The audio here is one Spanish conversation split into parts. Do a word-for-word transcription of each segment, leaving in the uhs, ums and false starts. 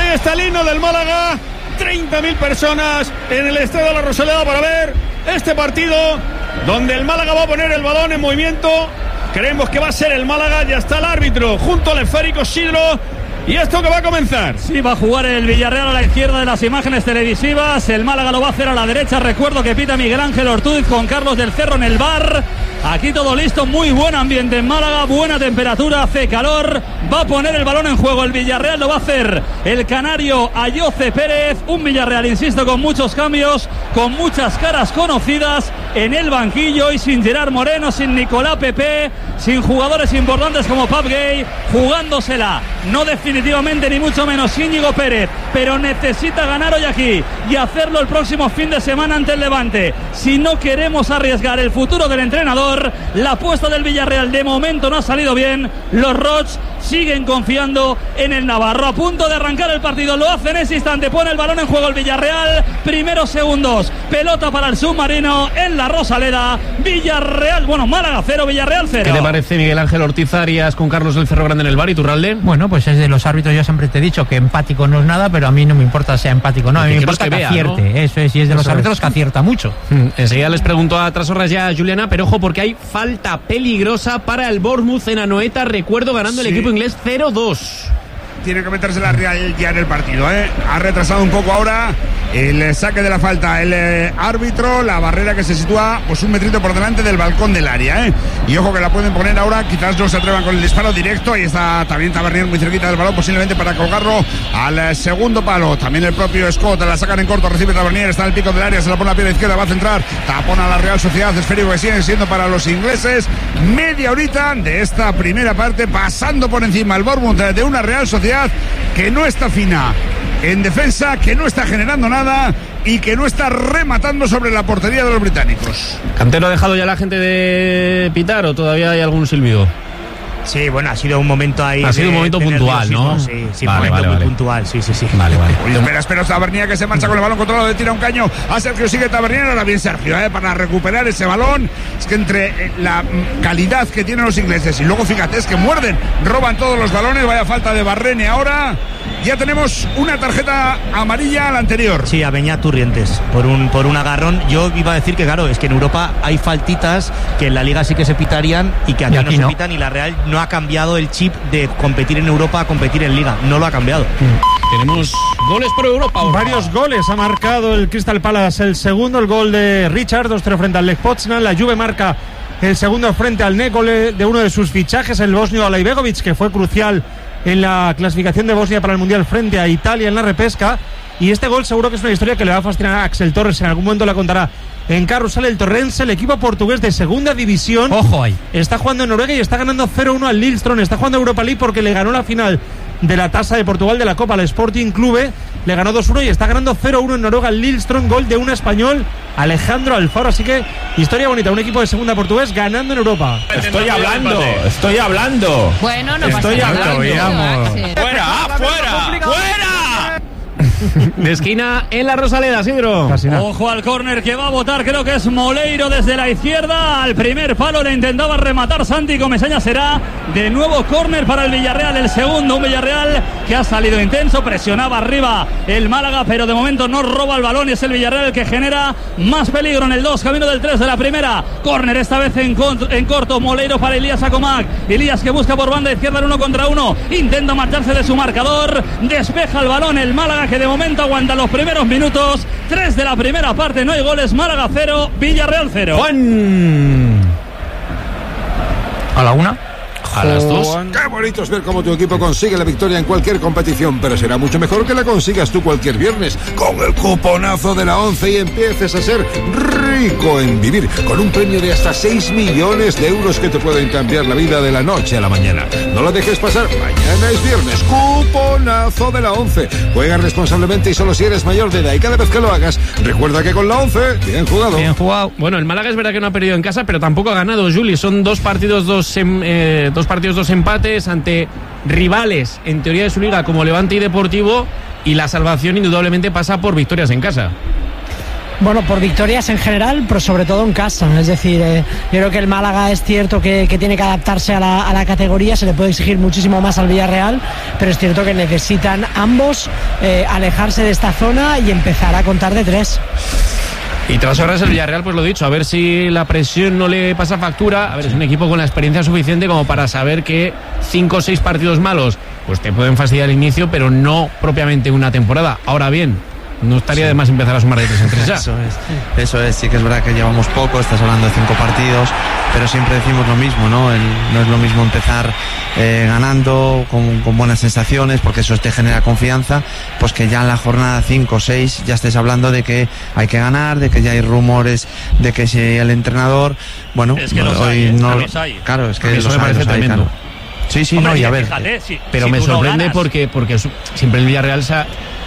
ahí está el himno del Málaga. treinta mil personas en el estadio de la Rosaleda para ver este partido donde el Málaga va a poner el balón en movimiento. Creemos que va a ser el Málaga. Ya está el árbitro junto al esférico Sidro. ¿Y esto que va a comenzar? Sí, va a jugar el Villarreal a la izquierda de las imágenes televisivas. El Málaga lo va a hacer a la derecha. Recuerdo que pita Miguel Ángel Ortúzar con Carlos del Cerro en el bar. Aquí todo listo, muy buen ambiente en Málaga, buena temperatura, hace calor. Va a poner el balón en juego el Villarreal, lo va a hacer el canario Ayoce Pérez. Un Villarreal, insisto, con muchos cambios, con muchas caras conocidas en el banquillo y sin Gerard Moreno, sin Nicolás Pepe, sin jugadores importantes como Pap Gay, jugándosela, no definitivamente ni mucho menos Íñigo Pérez, pero necesita ganar hoy aquí y hacerlo el próximo fin de semana ante el Levante. Si no queremos arriesgar el futuro del entrenador, la apuesta del Villarreal de momento no ha salido bien. Los Roch siguen confiando en el Navarro. A punto de arrancar el partido, lo hace en ese instante, pone el balón en juego el Villarreal. Primeros segundos, pelota para el submarino en la Rosaleda. Villarreal, bueno, Málaga cero, Villarreal cero. ¿Qué te parece Miguel Ángel Ortiz Arias con Carlos del Cerro Grande en el bar, Iturralde? Bueno, pues es de los árbitros, yo siempre te he dicho que empático no es nada, pero a mí no me importa sea empático, no, a mí me importa que, que vea, acierte, ¿no? Eso es, y es de los Eso árbitros es. que acierta mucho. Mm, enseguida les pregunto a Trasorras ya a Juliana, pero ojo porque hay falta peligrosa para el Bournemouth en Anoeta, recuerdo ganando sí. el equipo inglés cero dos. Tiene que meterse la Real ya en el partido, ¿eh? Ha retrasado un poco ahora el saque de la falta el eh, árbitro, la barrera que se sitúa pues un metrito por delante del balcón del área, ¿eh? Y ojo que la pueden poner ahora, quizás no se atrevan con el disparo directo. Ahí está también Tavernier muy cerquita del balón, posiblemente para colgarlo al eh, segundo palo. También el propio Scott, la sacan en corto, recibe Tavernier, está en el pico del área, se la pone a la pierna izquierda, va a centrar, tapona la Real Sociedad, esférico que sigue siendo para los ingleses. Media horita de esta primera parte, pasando por encima el Bournemouth de una Real Sociedad que no está fina en defensa, que no está generando nada y que no está rematando sobre la portería de los británicos. ¿Cantero ha dejado ya la gente de pitar o todavía hay algún silbido? Sí, bueno, ha sido un momento ahí. Ha de, sido un momento puntual, ¿no? Sí, sí, vale, un momento vale, muy vale. puntual, sí, sí, sí. Vale, vale. Uy, espera, espera, Tavernier que se marcha con el balón controlado, le tira un caño a Sergio, sigue Tavernier, ahora bien Sergio, ¿eh? Para recuperar ese balón. Es que entre la calidad que tienen los ingleses y luego fíjate, es que muerden, roban todos los balones, vaya falta de Barrene ahora. Ya tenemos una tarjeta amarilla a la anterior. Sí, a Beñat Turrientes, por un, por un agarrón. Yo iba a decir que claro, es que en Europa hay faltitas que en la Liga sí que se pitarían y que aquí, y aquí no, no se pitan, y la Real no ha cambiado el chip de competir en Europa a competir en Liga, no lo ha cambiado. Mm. Tenemos goles por Europa. Varios goles ha marcado el Crystal Palace, el segundo, el gol de Richard, dos cero frente al Lech Poznan. La Juve marca el segundo frente al Nekole de uno de sus fichajes, el bosnio Alaibegovic, que fue crucial en la clasificación de Bosnia para el Mundial frente a Italia en la repesca. Y este gol seguro que es una historia que le va a fascinar a Axel Torres, en algún momento la contará en Carrusel. El Torrense, el equipo portugués de segunda división, ojo ahí, está jugando en Noruega y está ganando cero uno al Lillestrøm. Está jugando Europa League porque le ganó la final de la Tasa de Portugal de la Copa al Sporting Clube, le ganó dos uno y está ganando cero uno en Noruega al Lillestrøm, gol de un español, Alejandro Alfaro. Así que historia bonita, un equipo de segunda portugués ganando en Europa. Estoy hablando, estoy hablando. Bueno, no estoy pasa nada. hablando. Fuera, fuera, fuera. De esquina en la Rosaleda, Sidro. Ojo al córner que va a botar, creo que es Moleiro desde la izquierda. Al primer palo le intentaba rematar Santi Comesaña. Será de nuevo córner para el Villarreal, el segundo. Un Villarreal que ha salido intenso, presionaba arriba el Málaga, pero de momento no roba el balón. Y es el Villarreal el que genera más peligro en el dos, camino del tres de la primera. Córner esta vez en, en corto. Moleiro para Elías Acomac. Elías que busca por banda izquierda en uno contra uno. Intenta marcharse de su marcador. Despeja el balón el Málaga, que de momento aguanta los primeros minutos. Tres de la primera parte, no hay goles. Málaga cero, Villarreal cero. Juan. A la una. A las dos. Qué bonito es ver cómo tu equipo consigue la victoria en cualquier competición, pero será mucho mejor que la consigas tú cualquier viernes con el cuponazo de la once y empieces a ser rico en vivir, con un premio de hasta seis millones de euros que te pueden cambiar la vida de la noche a la mañana. No la dejes pasar, mañana es viernes. Cuponazo de la once. Juega responsablemente y solo si eres mayor de edad, y cada vez que lo hagas, recuerda que con la once, bien jugado. Bien jugado. Bueno, el Málaga es verdad que no ha perdido en casa, pero tampoco ha ganado, Juli. Son dos partidos, dos... Eh, dos partidos, dos empates ante rivales en teoría de su liga como Levante y Deportivo, y la salvación indudablemente pasa por victorias en casa. Bueno, por victorias en general, pero sobre todo en casa. Es decir, eh, yo creo que el Málaga es cierto que, que tiene que adaptarse a la, a la categoría, se le puede exigir muchísimo más al Villarreal, pero es cierto que necesitan ambos eh, alejarse de esta zona y empezar a contar de tres. Y tras horas el Villarreal, pues lo dicho, a ver si la presión no le pasa factura. A ver, es un equipo con la experiencia suficiente como para saber que cinco o seis partidos malos pues te pueden fastidiar el inicio, pero no propiamente una temporada. Ahora bien, no estaría sí. de más empezar a sumar de tres en tres ya. Eso es, eso es, sí que es verdad que llevamos poco, estás hablando de cinco partidos, pero siempre decimos lo mismo, ¿no? El, no es lo mismo empezar eh, ganando, con, con buenas sensaciones, porque eso te genera confianza, pues que ya en la jornada cinco o seis ya estés hablando de que hay que ganar, de que ya hay rumores de que si el entrenador, bueno, es que hoy los hay, no, los hay. Claro, es que eso los me hay, parece los hay, tremendo. claro. Sí, sí, Hombre, no, y a ver, fíjate, si, pero si me sorprende no porque, porque su, siempre el Villarreal se ha,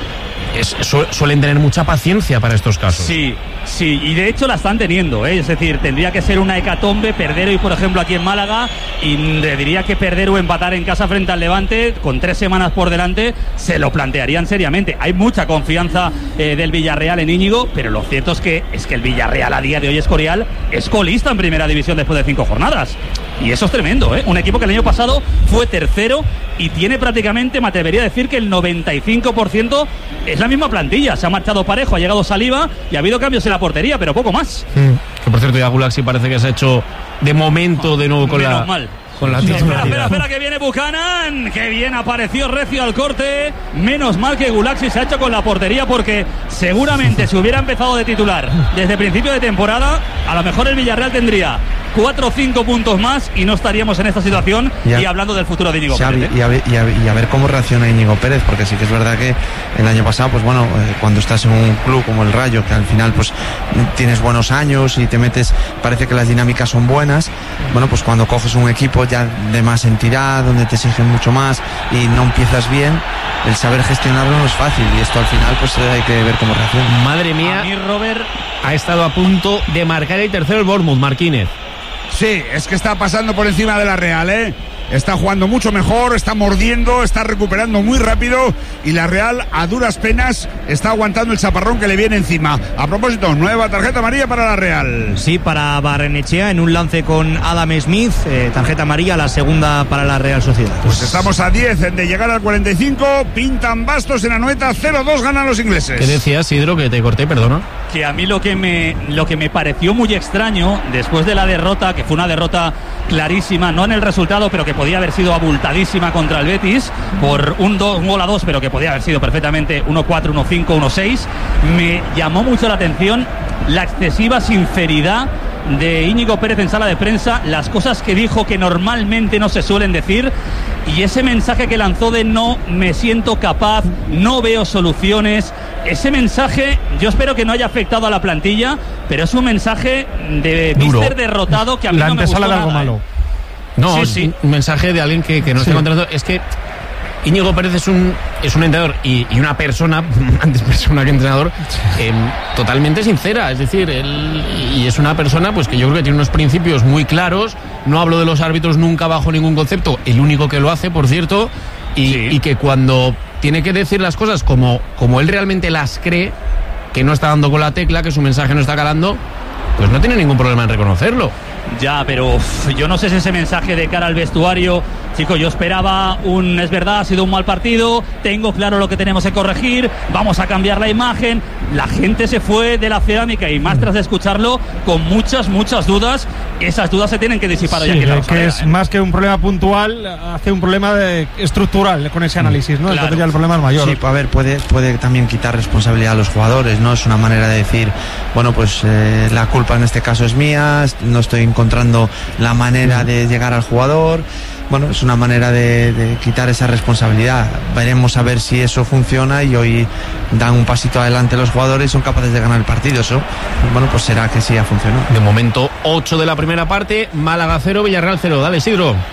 Es, su, suelen tener mucha paciencia para estos casos. Sí, sí, y de hecho la están teniendo, ¿eh? Es decir, tendría que ser una hecatombe perder hoy, por ejemplo, aquí en Málaga, y le diría que perder o empatar en casa frente al Levante, con tres semanas por delante, se lo plantearían seriamente. Hay mucha confianza eh, del Villarreal en Íñigo, pero lo cierto es que, es que el Villarreal a día de hoy, Escorial, es colista en primera división después de cinco jornadas. Y eso es tremendo, ¿eh? Un equipo que el año pasado fue tercero y tiene prácticamente, me atrevería a decir que el noventa y cinco por ciento es la misma plantilla. Se ha marchado Parejo, ha llegado Saliba y ha habido cambios en la portería, pero poco más. Mm. Que por cierto, ya Gulaxi parece que se ha hecho de momento de nuevo con Menos la... mal. Con la espera, espera, espera, que viene Buchanan. Que bien apareció recio al corte. Menos mal que Gulaxi se ha hecho con la portería, porque seguramente si hubiera empezado de titular desde principio de temporada, a lo mejor el Villarreal tendría cuatro o cinco puntos más y no estaríamos en esta situación ya, y hablando del futuro de Íñigo Xavi, Pérez. ¿eh? Y, a ver, y, a, y a ver cómo reacciona Íñigo Pérez, porque sí que es verdad que el año pasado, pues bueno, eh, cuando estás en un club como el Rayo, que al final pues tienes buenos años y te metes, parece que las dinámicas son buenas, bueno, pues cuando coges un equipo ya de más entidad, donde te exigen mucho más y no empiezas bien, el saber gestionarlo no es fácil, y esto al final pues hay que ver cómo reacciona. Madre mía, a mí, Robert, ha estado a punto de marcar el tercero el Bournemouth, Marquínez. Sí, es que está pasando por encima de la Real, ¿eh? Está jugando mucho mejor, está mordiendo, está recuperando muy rápido, y la Real a duras penas está aguantando el chaparrón que le viene encima. A propósito, nueva tarjeta amarilla para la Real. Sí, para Barrenechea en un lance con Adam Smith, eh, tarjeta amarilla, la segunda para la Real Sociedad. Pues estamos a diez de llegar al cuarenta y cinco, pintan bastos en Anoeta, cero dos ganan los ingleses. ¿Qué decías, Sidro, que te corté, perdona? Que a mí lo que me lo que me pareció muy extraño después de la derrota, que fue una derrota clarísima, no en el resultado, pero que podía haber sido abultadísima contra el Betis por un, do, un gol a dos, pero que podía haber sido perfectamente uno cuatro, uno cinco, uno seis, me llamó mucho la atención la excesiva sinceridad de Íñigo Pérez en sala de prensa, las cosas que dijo que normalmente no se suelen decir, y ese mensaje que lanzó de no me siento capaz, no veo soluciones. Ese mensaje yo espero que no haya afectado a la plantilla, pero es un mensaje de míster derrotado que a mí la no me gustó antesala de algo nada, malo. ¿eh? No, sí, es sí. un mensaje de alguien que, que no sí. está contando. Es que Íñigo Pérez es un es un entrenador y, y una persona, antes persona que entrenador, eh, totalmente sincera. Es decir, él y es una persona pues que yo creo que tiene unos principios muy claros. No hablo de los árbitros nunca bajo ningún concepto. El único que lo hace, por cierto, y, Sí. y que cuando tiene que decir las cosas como, como él realmente las cree, que no está dando con la tecla, que su mensaje no está calando, pues no tiene ningún problema en reconocerlo. Ya, pero uf, yo no sé si ese mensaje de cara al vestuario, chico, yo esperaba un, es verdad, ha sido un mal partido, tengo claro lo que tenemos que corregir, vamos a cambiar la imagen. La gente se fue de la cerámica y más tras de escucharlo con muchas, muchas dudas. Esas dudas se tienen que disipar Sí, ya que, la que es ¿eh? más que un problema puntual, hace un problema de, estructural con ese análisis, ¿no? Claro. Entonces ya el problema es mayor. Sí, a ver, puede, puede también quitar responsabilidad a los jugadores, ¿no? Es una manera de decir, bueno, pues eh, la culpa en este caso es mía, no estoy encontrando la manera de llegar al jugador. Bueno, es una manera de, de quitar esa responsabilidad. Veremos a ver si eso funciona, y hoy dan un pasito adelante los jugadores y son capaces de ganar el partido. Eso, bueno, pues será que sí ha funcionado. De momento, ocho de la primera parte, Málaga cero, Villarreal cero. Dale, Sidro.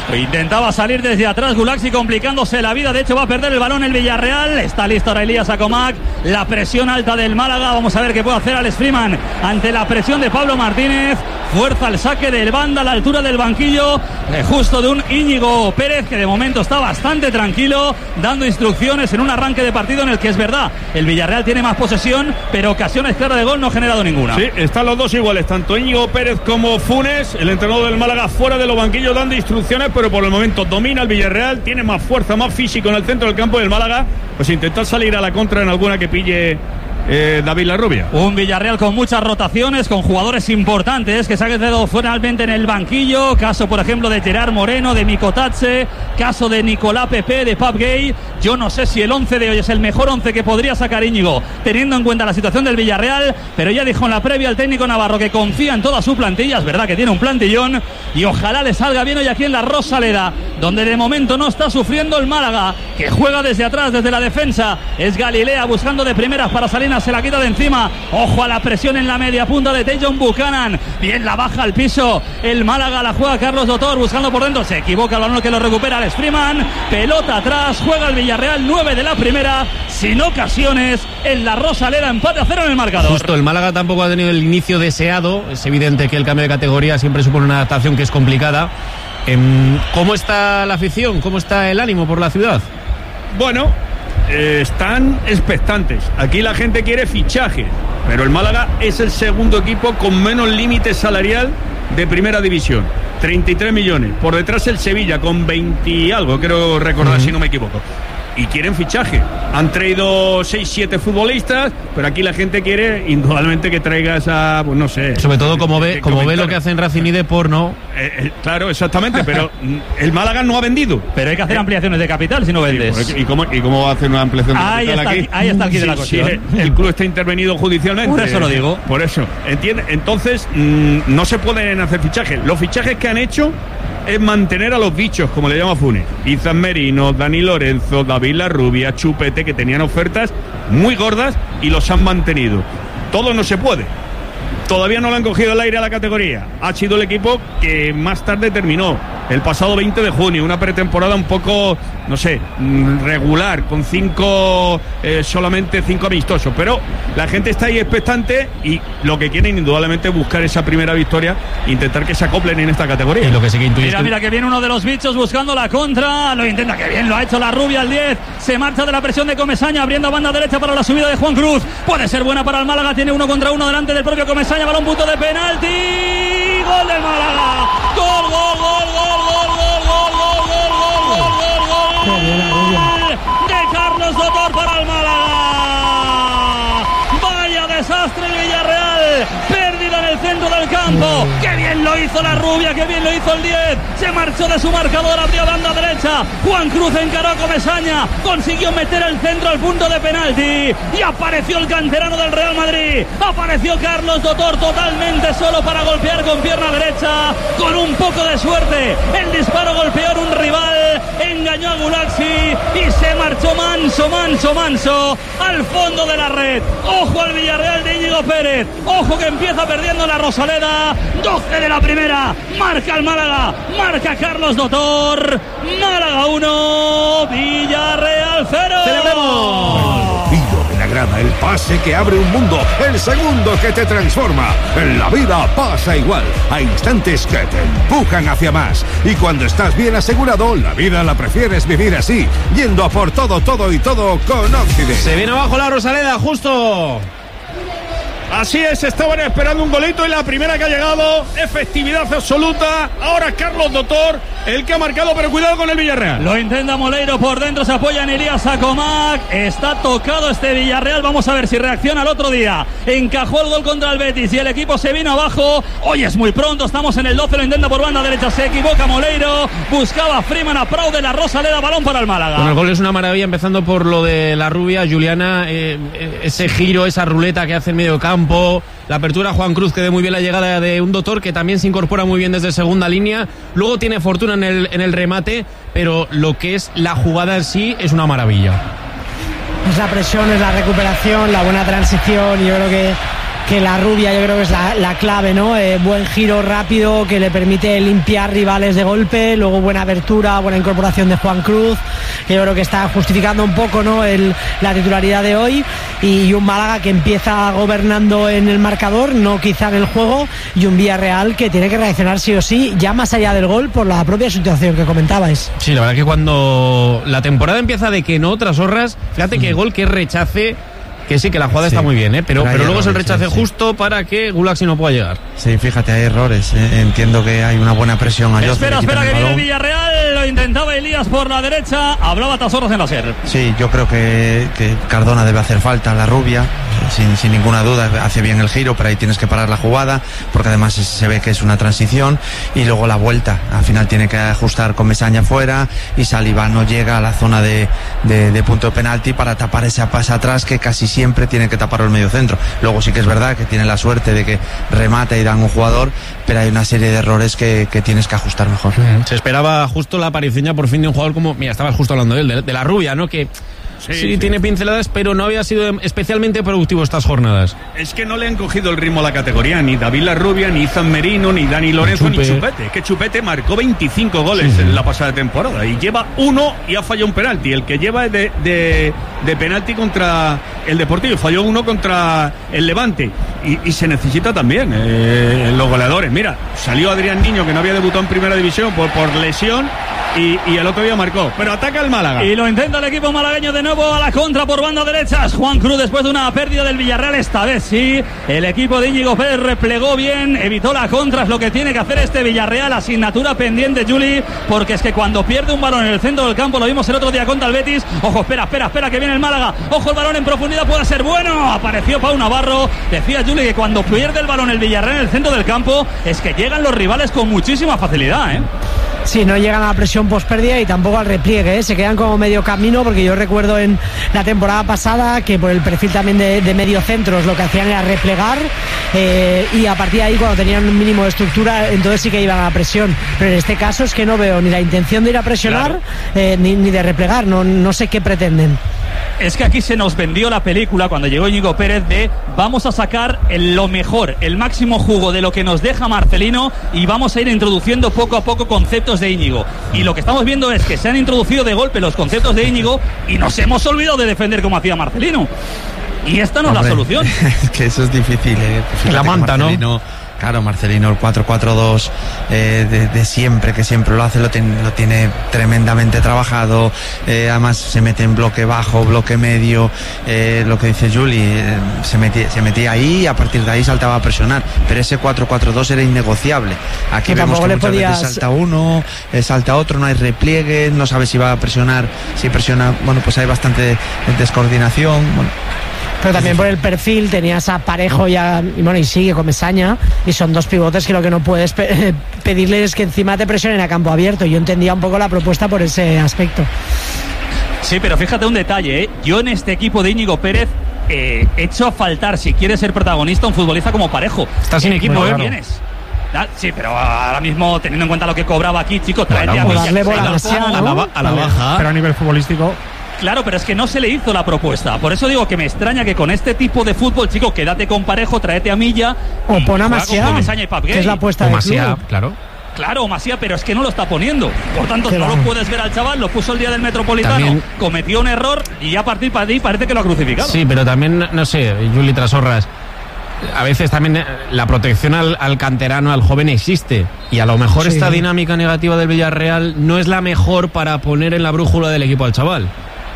Intentaba salir desde atrás Gulaxi, complicándose la vida. De hecho, va a perder el balón el Villarreal. Está listo ahora Elías Acomac. La presión alta del Málaga. Vamos a ver qué puede hacer Alex Freeman ante la presión de Pablo Martínez. Fuerza el saque del banda a la altura del banquillo, eh, justo de un Íñigo Pérez, que de momento está bastante tranquilo, dando instrucciones en un arranque de partido en el que es verdad, el Villarreal tiene más posesión, pero ocasiones claras de gol no ha generado ninguna. Sí, están los dos iguales, tanto Íñigo Pérez como Funes, el entrenador del Málaga fuera de los banquillos dando instrucciones, pero por el momento domina el Villarreal, tiene más fuerza, más físico en el centro del campo del Málaga, pues intentar salir a la contra en alguna que pille Eh, David Larrubia. Un Villarreal con muchas rotaciones, con jugadores importantes que se han quedado finalmente en el banquillo. Caso, por ejemplo, de Gerard Moreno, de Mikotatse, caso de Nicolás Pepe, de Pap Gay. Yo no sé si el once de hoy es el mejor once que podría sacar Íñigo, teniendo en cuenta la situación del Villarreal, pero ya dijo en la previa el técnico navarro que confía en toda su plantilla. Es verdad que tiene un plantillón y ojalá le salga bien hoy aquí en la Rosaleda, donde de momento no está sufriendo el Málaga, que juega desde atrás, desde la defensa. Es Galilea buscando de primeras para Salinas, se la quita de encima. Ojo a la presión en la media punta de Tajon Buchanan. Bien, la baja al piso el Málaga, la juega Carlos Dotor buscando por dentro. Se equivoca el balón que lo recupera Alex Freeman. Pelota atrás, juega el Villarreal, nueve de la primera, sin ocasiones en la Rosaleda, empate a cero en el marcador. Justo, el Málaga tampoco ha tenido el inicio deseado. Es evidente que el cambio de categoría siempre supone una adaptación que es complicada. ¿Cómo está la afición? ¿Cómo está el ánimo por la ciudad? Bueno, eh, están expectantes. Aquí la gente quiere fichaje, pero el Málaga es el segundo equipo con menos límite salarial de primera división, treinta y tres millones. Por detrás el Sevilla con veinte y algo, creo recordar, uh-huh. si no me equivoco. Y quieren fichaje. Han traído seis siete futbolistas, pero aquí la gente quiere indudablemente que traigas a, pues no sé. Sobre todo como ve, como ve lo que hacen Racing y Depor, ¿no? Eh, eh, claro, exactamente, pero el Málaga no ha vendido. Pero hay que hacer eh, ampliaciones de capital si no vendes. Sí, ¿y, cómo, ¿Y cómo va a hacer una ampliación de ahí capital está, aquí? Ahí está el quid de la sí, cuestión. Sí, el club está intervenido judicialmente. Por eso lo digo. Por eso, ¿entiendes? Entonces, mmm, no se pueden hacer fichajes. Los fichajes que han hecho es mantener a los bichos, como le llama Funes. Izan Merino, Dani Lorenzo, David Larrubia, Chupete, que tenían ofertas muy gordas y los han mantenido. Todo no se puede. Todavía no le han cogido el aire a la categoría. Ha sido el equipo que más tarde terminó, el pasado veinte de junio, una pretemporada un poco, no sé, regular, con cinco, eh, solamente cinco amistosos. Pero la gente está ahí expectante y lo que quieren indudablemente es buscar esa primera victoria, intentar que se acoplen en esta categoría. Y lo que sí que intuye mira, que... mira que viene uno de los bichos buscando la contra, lo intenta, que bien lo ha hecho la Rubia al diez, se marcha de la presión de Comesaña, abriendo a banda derecha para la subida de Juan Cruz, puede ser buena para el Málaga, tiene uno contra uno delante del propio Comesaña, balón punto de penalti, gol del Málaga, gol, gol, gol, gol, gol, gol, gol, gol, gol, gol, gol, gol, de Carlos Dotor para el Málaga. Vaya desastre el Villarreal, pérdida en el centro del campo, qué bien lo hizo la Rubia, qué bien lo hizo el diez, se marchó de su marcador, abrió banda derecha, Juan Cruz encaró a Comesaña, consiguió meter el centro al punto de penalti y apareció el canterano del Real Madrid, apareció Carlos Dotor totalmente solo para golpear con pierna derecha, con un poco de suerte, el disparo golpeó a un rival, engañó a Gulaxi y se marchó manso, manso, manso al fondo de la red. Ojo al Villarreal de Íñigo Pérez, ojo que empieza perdiendo la Rosaleda, doce de la primera, marca el Málaga, marca Carlos Dotor, Málaga uno, Villarreal cero. ¡Celebremos! de la grada, el pase que abre un mundo, el segundo que te transforma. En la vida pasa igual, hay instantes que te empujan hacia más. Y cuando estás bien asegurado, la vida la prefieres vivir así, yendo a por todo, todo y todo con Occident. Se viene abajo la Rosaleda, justo. Así es, estaban esperando un golito y la primera que ha llegado, efectividad absoluta. Ahora Carlos Dotor, el que ha marcado, pero cuidado con el Villarreal. Lo intenta Moleiro por dentro, se apoya en Elías Acomac. Está tocado este Villarreal, vamos a ver si reacciona el otro día. Encajó el gol contra el Betis y el equipo se vino abajo. Hoy es muy pronto, estamos en el doce, lo intenta por banda derecha, se equivoca Moleiro. Buscaba a Freeman, aplaude la Rosaleda, balón para el Málaga. Bueno, el gol es una maravilla, empezando por lo de la rubia, Juliana, eh, ese giro, esa ruleta que hace en medio campo. La apertura Juan Cruz, que ve muy bien la llegada de un Dotor que también se incorpora muy bien desde segunda línea. Luego tiene fortuna en el, en el remate, pero lo que es la jugada en sí es una maravilla. Es la presión, es la recuperación, la buena transición. Yo creo que que la rubia yo creo que es la, la clave, ¿no? Eh, buen giro rápido que le permite limpiar rivales de golpe, luego buena abertura, buena incorporación de Juan Cruz, que yo creo que está justificando un poco, ¿no?, el, la titularidad de hoy, y un Málaga que empieza gobernando en el marcador, no quizá en el juego, y un Villarreal que tiene que reaccionar sí o sí, ya más allá del gol, por la propia situación que comentabais. Sí, la verdad que cuando la temporada empieza de que no, tras horras, fíjate que gol, que rechace, que sí, que la jugada sí, está muy bien, ¿eh? pero, pero, pero luego errores, es el rechace sí, justo sí. para que Gulaxi no pueda llegar. Sí, fíjate, hay errores. ¿eh? Entiendo que hay una buena presión a Jose. Espera, espera, que viene el Villarreal. Lo intentaba Elías por la derecha. Hablaba Tasorras en la SER. Sí, yo creo que, que Cardona debe hacer falta, la rubia. Sin, sin ninguna duda, hace bien el giro, pero ahí tienes que parar la jugada, porque además se ve que es una transición. Y luego la vuelta. Al final tiene que ajustar con Mesaña fuera. Y Saliba no llega a la zona de, de, de punto de penalti para tapar esa pasa atrás que casi siempre tiene que tapar el medio centro. Luego sí que es verdad que tiene la suerte de que remata y dan un jugador, pero hay una serie de errores que, que tienes que ajustar mejor. Se esperaba justo la aparición ya por fin de un jugador como, mira, estabas justo hablando de él, de, de la rubia, ¿no? Que Sí, sí, sí, tiene pinceladas, pero no había sido especialmente productivo estas jornadas. Es que no le han cogido el ritmo a la categoría, ni David Larrubia, ni Izan Merino, ni Dani Lorenzo, Chupe. ni Chupete. Que Chupete marcó veinticinco goles sí. en la pasada temporada y lleva uno y ha fallado un penalti. El que lleva es de, de, de penalti contra el Deportivo, falló uno contra el Levante. Y, y se necesita también eh, los goleadores. Mira, salió Adrián Niño, que no había debutado en Primera División por, por lesión, y, y el otro día marcó. Pero ataca el Málaga. Y lo intenta el equipo malagueño de nuevo a la contra por banda derecha. Juan Cruz después de una pérdida del Villarreal. Esta vez sí, el equipo de Íñigo Pérez replegó bien, evitó la contra. Es lo que tiene que hacer este Villarreal. Asignatura pendiente, Juli, porque es que cuando pierde un balón en el centro del campo, lo vimos el otro día contra el Betis. Ojo, espera, espera, espera, que viene el Málaga. Ojo, el balón en profundidad puede ser bueno. Apareció Pau Navarro. Decía Juli que cuando pierde el balón el Villarreal en el centro del campo, es que llegan los rivales con muchísima facilidad, ¿eh? Sí, no llegan a la presión pospérdida y tampoco al repliegue, ¿eh? Se quedan como medio camino, porque yo recuerdo en la temporada pasada que por el perfil también de, de medio centros lo que hacían era replegar, eh, y a partir de ahí, cuando tenían un mínimo de estructura, entonces sí que iban a la presión. Pero en este caso es que no veo ni la intención de ir a presionar, claro. eh, ni, ni de replegar, no, no sé qué pretenden. Es que aquí se nos vendió la película cuando llegó Íñigo Pérez de vamos a sacar el, lo mejor, el máximo jugo de lo que nos deja Marcelino, y vamos a ir introduciendo poco a poco conceptos de Íñigo. Y lo que estamos viendo es que se han introducido de golpe los conceptos de Íñigo y nos hemos olvidado de defender como hacía Marcelino. Y esta no es la solución. Es que eso es difícil, ¿eh? Pues la manta, ¿no? Claro, Marcelino, el cuatro cuatro dos eh, de, de siempre, que siempre lo hace, lo, ten, lo tiene tremendamente trabajado, eh, además se mete en bloque bajo, bloque medio, eh, lo que dice Juli, eh, se, metía, se metía ahí y a partir de ahí saltaba a presionar, pero ese cuatro cuatro dos era innegociable. Aquí que vemos que muchas podías... veces salta uno, eh, salta otro, no hay repliegue, no sabe si va a presionar, si presiona, bueno, pues hay bastante descoordinación, bueno. Pero también por el perfil tenías a Parejo y, a, y bueno, y sigue con Mesaña, y son dos pivotes que lo que no puedes pe- pedirles es que encima te presionen a campo abierto. Yo entendía un poco la propuesta por ese aspecto. Sí, pero fíjate un detalle, ¿eh? Yo en este equipo de Íñigo Pérez eh, echo a faltar, si quiere ser protagonista, un futbolista como Parejo. Estás sin equipo, ¿eh? ¿Tienes? Sí, pero ahora mismo, teniendo en cuenta lo que cobraba aquí, chicos, tráete bueno, a darle bola a la, a la baja. Pero a nivel futbolístico... Claro, pero es que no se le hizo la propuesta. Por eso digo que me extraña que con este tipo de fútbol, chico, quédate con Parejo, tráete a Milla. O pon a Masia, que es la apuesta de Masia, claro. Claro, Masia, pero es que no lo está poniendo. Por tanto, no lo puedes ver al chaval, lo puso el día del Metropolitano, también cometió un error y a partir de ahí parece que lo ha crucificado. Sí, pero también, no sé, Juli Trasorras, a veces también la protección al, al canterano, al joven existe, y a lo mejor sí. Esta dinámica negativa del Villarreal no es la mejor para poner en la brújula del equipo al chaval.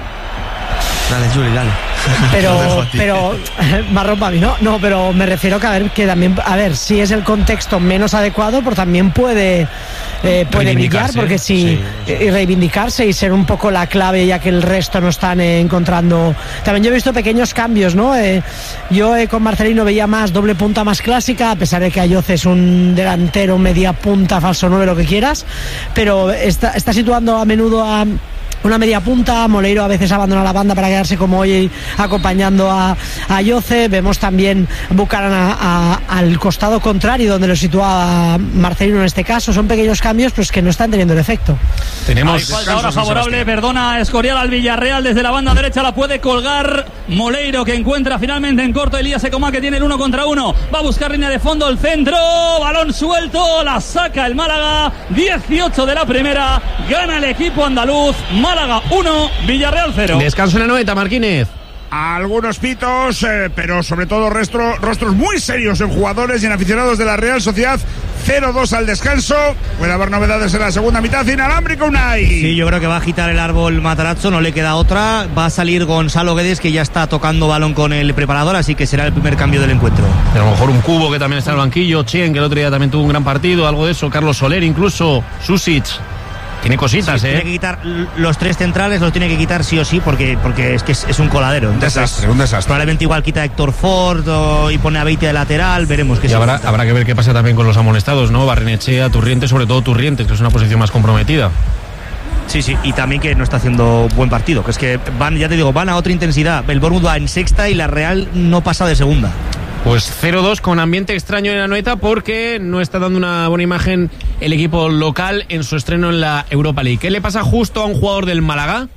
Dale, Juli, dale. Pero, pero, marrón para mí, ¿no? No, pero me refiero que a ver, que también, a ver, si es el contexto menos adecuado, pues también puede, eh, puede brillar, porque si, sí, sí. y reivindicarse y ser un poco la clave, ya que el resto no están eh, encontrando. También yo he visto pequeños cambios, ¿no? Eh, yo eh, con Marcelino veía más doble punta más clásica, a pesar de que Ayoce es un delantero, media punta, falso nueve, lo que quieras, pero está, está situando a menudo a una media punta. Moleiro a veces abandona la banda para quedarse como hoy acompañando a, a Yoce. Vemos también Bucaran a, a, al costado contrario donde lo sitúa Marcelino en este caso. Son pequeños cambios pues que no están teniendo el efecto. Tenemos falta ahora favorable, perdona, Escorial al Villarreal desde la banda derecha, la puede colgar Moleiro, que encuentra finalmente en corto Elías Ecomá, que tiene el uno contra uno, va a buscar línea de fondo, el centro, balón suelto, la saca el Málaga. Dieciocho de la primera, gana el equipo andaluz. Málaga uno, Villarreal cero. Descanso en la noveta, Marquínez. Algunos pitos, eh, pero sobre todo rostro, rostros muy serios en jugadores y en aficionados de la Real Sociedad. cero dos al descanso. Puede haber novedades en la segunda mitad. Inalámbrico Unai. Sí, yo creo que va a agitar el árbol Matarazzo, no le queda otra. Va a salir Gonzalo Guedes, que ya está tocando balón con el preparador, así que será el primer cambio del encuentro. A lo mejor un Cubo, que también está en el banquillo, Chen, que el otro día también tuvo un gran partido, algo de eso, Carlos Soler incluso, Susic. Tiene cositas, sí, eh. Tiene que quitar los tres centrales, los tiene que quitar sí o sí, porque, porque es que es, es un coladero. Un desastre, un desastre. Probablemente igual quita a Héctor Ford o, y pone a Beite de lateral, veremos qué y se habrá, habrá que ver qué pasa también con los amonestados, ¿no? Barrenechea, Turrientes, sobre todo Turrientes, que es una posición más comprometida. Sí, sí, y también que no está haciendo buen partido, que es que van, ya te digo, van a otra intensidad. El Bournemouth va en sexta y la Real no pasa de segunda. Pues cero dos con ambiente extraño en la Anoeta, porque no está dando una buena imagen el equipo local en su estreno en la Europa League. ¿Qué le pasa justo a un jugador del Málaga?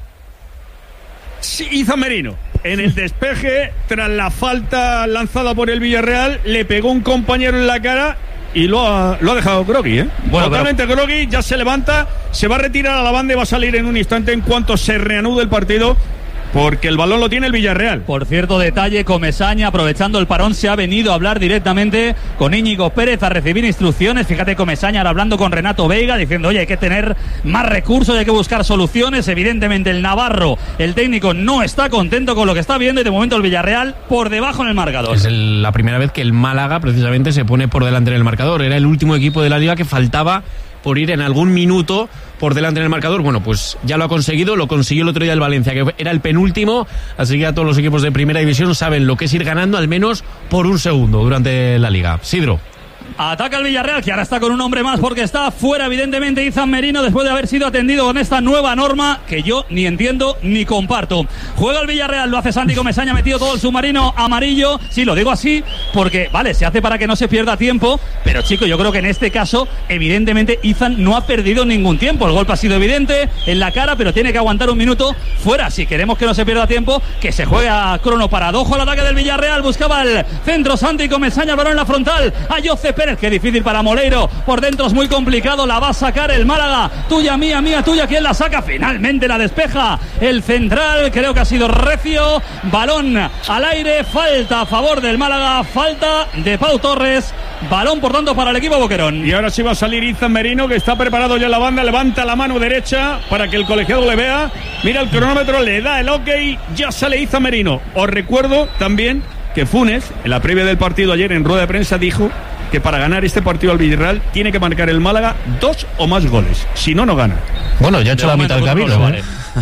Sí, Izan Merino. En el despeje, tras la falta lanzada por el Villarreal, le pegó un compañero en la cara y lo ha, lo ha dejado groggy, ¿eh? Bueno, totalmente pero... groggy, ya se levanta, se va a retirar a la banda y va a salir en un instante en cuanto se reanude el partido, porque el balón lo tiene el Villarreal. Por cierto, detalle, Comesaña, aprovechando el parón, se ha venido a hablar directamente con Íñigo Pérez a recibir instrucciones. Fíjate, Comesaña ahora hablando con Renato Veiga, diciendo, oye, hay que tener más recursos, hay que buscar soluciones. Evidentemente el Navarro, el técnico, no está contento con lo que está viendo, y de momento el Villarreal por debajo en el marcador. Es el, la primera vez que el Málaga precisamente se pone por delante en el marcador. Era el último equipo de la Liga que faltaba por ir en algún minuto por delante en el marcador. Bueno, pues ya lo ha conseguido, lo consiguió el otro día el Valencia, que era el penúltimo, así que a todos los equipos de primera división saben lo que es ir ganando al menos por un segundo durante la Liga. Sidro. Ataca el Villarreal, que ahora está con un hombre más porque está fuera evidentemente Izan Merino, después de haber sido atendido con esta nueva norma que yo ni entiendo ni comparto. Juega el Villarreal, lo hace Santi Comesaña, metido todo el submarino amarillo. Sí, lo digo así porque, vale, se hace para que no se pierda tiempo, pero chico, yo creo que en este caso evidentemente Izan no ha perdido ningún tiempo. El golpe ha sido evidente en la cara, pero tiene que aguantar un minuto fuera. Si queremos que no se pierda tiempo, que se juegue a crono parado. Ojo al ataque del Villarreal, buscaba el centro Santi Comesaña, balón en la frontal a Yoce Pérez. Qué difícil para Moleiro, por dentro es muy complicado, la va a sacar el Málaga, tuya, mía, mía, tuya, ¿quién la saca? Finalmente la despeja el central, creo que ha sido recio, balón al aire, falta a favor del Málaga, falta de Pau Torres, balón por tanto para el equipo Boquerón. Y ahora sí va a salir Izan Merino, que está preparado ya en la banda, levanta la mano derecha para que el colegiado le vea, mira el cronómetro, le da el ok, ya sale Izan Merino. Os recuerdo también que Funes, en la previa del partido ayer en rueda de prensa, dijo que para ganar este partido al Villarreal tiene que marcar el Málaga dos o más goles, si no, no gana. Bueno, ya ha hecho la mitad del camino, ¿vale?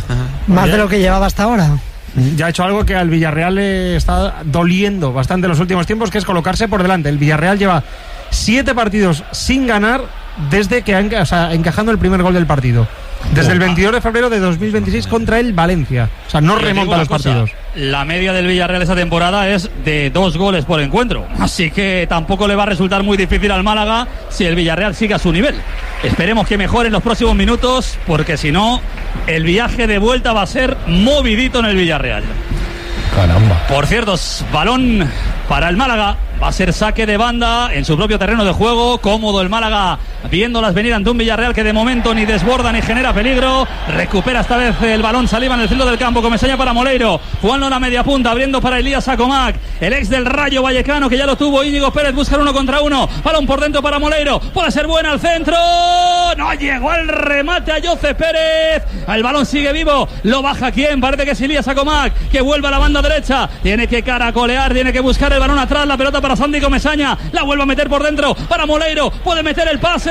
Más de lo que llevaba hasta ahora. Ya ha hecho algo que al Villarreal le está doliendo bastante en los últimos tiempos, que es colocarse por delante. El Villarreal lleva siete partidos sin ganar desde que ha, o sea, encajando el primer gol del partido. Desde el veintidós de febrero de dos mil veintiséis contra el Valencia. O sea, no remonta los cosa, partidos. La media del Villarreal esta temporada es de dos goles por encuentro. Así que tampoco le va a resultar muy difícil al Málaga si el Villarreal sigue a su nivel. Esperemos que mejore en los próximos minutos, porque si no, el viaje de vuelta va a ser movidito en el Villarreal. Caramba. Por cierto, balón para el Málaga. Va a ser saque de banda en su propio terreno de juego. Cómodo el Málaga, viéndolas venir ante un Villarreal que de momento ni desborda ni genera peligro. Recupera esta vez el balón Saliba en el centro del campo. Comesaña para Moleiro, jugando la media punta, abriendo para Elías Acomac, el ex del Rayo Vallecano, que ya lo tuvo. Íñigo Pérez busca uno contra uno. Balón por dentro para Moleiro. Puede ser buena al centro. No llegó el remate a Yoce Pérez. El balón sigue vivo. Lo baja quién. Parece que es Elías Acomac, que vuelve a la banda derecha. Tiene que caracolear, tiene que buscar el balón atrás. La pelota para Santi Comesaña, la vuelve a meter por dentro para Moleiro, puede meter el pase,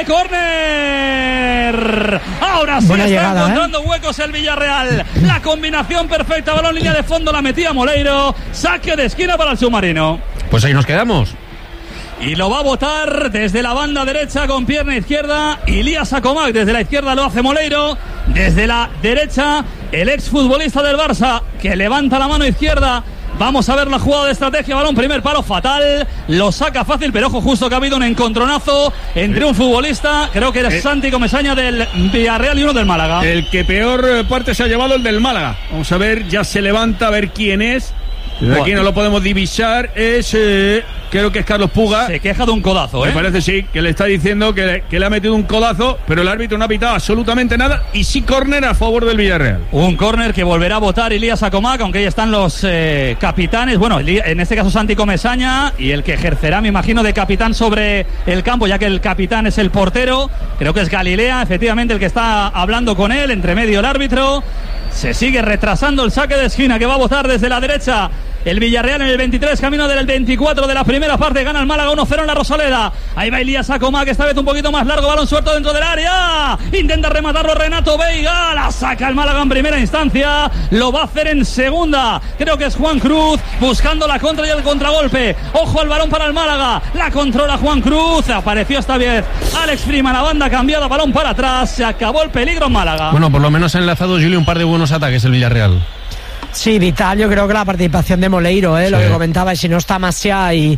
córner. Ahora sí buena está llegada, encontrando ¿eh? huecos el Villarreal. La combinación perfecta, balón línea de fondo, la metía Moleiro, saque de esquina para el submarino. Pues ahí nos quedamos. Y lo va a botar desde la banda derecha con pierna izquierda Elías Acomac, desde la izquierda lo hace Moleiro, Desde la derecha, el exfutbolista del Barça, que levanta la mano izquierda. Vamos a ver la jugada de estrategia. Balón, primer palo, fatal. Lo saca fácil, pero ojo, justo que ha habido un encontronazo entre un futbolista, creo que era eh. Santi Comesaña del Villarreal y uno del Málaga. El que peor parte se ha llevado, el del Málaga. Vamos a ver, ya se levanta, a ver quién es. Desde aquí no lo podemos divisar. Es, eh, creo que es Carlos Puga. Se queja de un codazo, ¿eh? Me parece, sí, que le está diciendo que le, que le ha metido un codazo, pero el árbitro no ha pitado absolutamente nada. Y sí, córner a favor del Villarreal. Un córner que volverá a votar Ilías Acomac, aunque ahí están los eh, capitanes. Bueno, en este caso Santi Comesaña, y el que ejercerá, me imagino, de capitán sobre el campo, ya que el capitán es el portero. Creo que es Galilea, efectivamente, el que está hablando con él, entre medio el árbitro. Se sigue retrasando el saque de esquina que va a votar desde la derecha el Villarreal en el veintitrés, camino del veinticuatro de la primera parte. Gana el Málaga uno cero en la Rosaleda. Ahí va Ilías Acomac, esta vez un poquito más largo, balón suelto dentro del área. Intenta rematarlo Renato Veiga, la saca el Málaga en primera instancia, lo va a hacer en segunda. Creo que es Juan Cruz buscando la contra y el contragolpe. Ojo al balón para el Málaga, la controla Juan Cruz. Apareció esta vez Alex Freeman, la banda cambiada, balón para atrás. Se acabó el peligro en Málaga. Bueno, por lo menos ha enlazado Julio un par de buenos ataques el Villarreal. Sí, vital, yo creo que la participación de Moleiro, ¿eh? Sí. Lo que comentaba, y si no está Masia y